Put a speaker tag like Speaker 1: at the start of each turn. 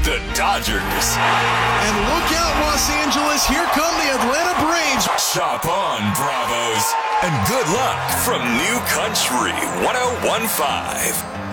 Speaker 1: the Dodgers.
Speaker 2: And look out, Los Angeles, here come the Atlanta Braves.
Speaker 1: Shop on, Bravos, and good luck from New Country 101.5.